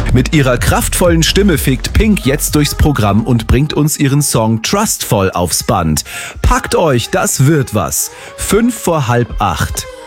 Mit ihrer kraftvollen Stimme fegt Pink jetzt durchs Programm und bringt uns ihren Song Trustful aufs Band. Packt euch, das wird was. 7:55.